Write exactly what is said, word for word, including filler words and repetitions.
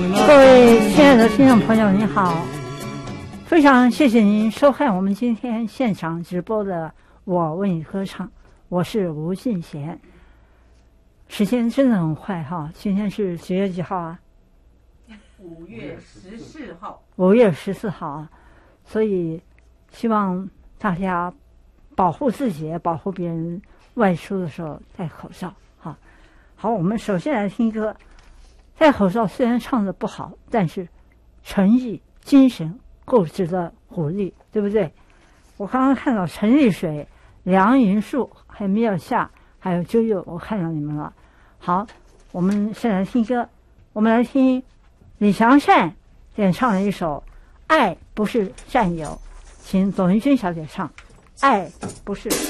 各位亲爱的听众朋友，您好，非常谢谢您收看我们今天现场直播的《我为你歌唱》，我是吴俊贤。时间真的很快哈，今天是几月几号啊？ 五月十四号。 五月十四号啊，所以希望大家保护自己，保护别人，外出的时候戴口罩。哈，好，我们首先来听歌。戴口罩虽然唱的不好，但是诚意、精神够值得鼓励，对不对？我刚刚看到陈丽水、梁云树、还有米尔夏，还有啾啾，我看到你们了。好，我们先来听歌，我们来听李祥善演唱了一首《爱不是占有》，请董玉君小姐唱《爱不是》。